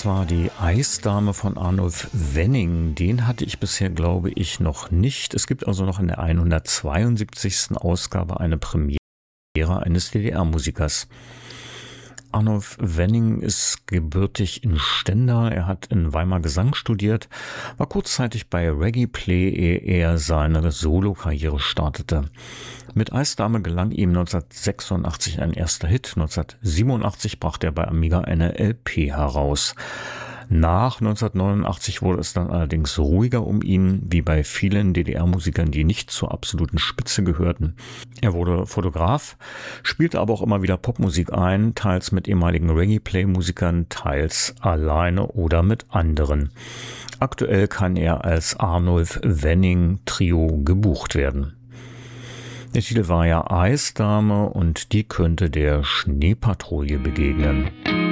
Das war die Eisdame von Arnulf Wenning. Den hatte ich bisher, glaube ich, noch nicht. Es gibt also noch in der 172. Ausgabe eine Premiere eines DDR-Musikers. Arnulf Wenning ist gebürtig in Stendal. Er hat in Weimar Gesang studiert, war kurzzeitig bei Reggae Play, ehe er seine Solokarriere startete. Mit Eisdame gelang ihm 1986 ein erster Hit. 1987 brachte er bei Amiga eine LP heraus. Nach 1989 wurde es dann allerdings ruhiger um ihn, wie bei vielen DDR-Musikern, die nicht zur absoluten Spitze gehörten. Er wurde Fotograf, spielte aber auch immer wieder Popmusik ein, teils mit ehemaligen Reggae-Play-Musikern, teils alleine oder mit anderen. Aktuell kann er als Arnulf Wenning Trio gebucht werden. Der Titel war ja Eisdame und die könnte der Schneepatrouille begegnen.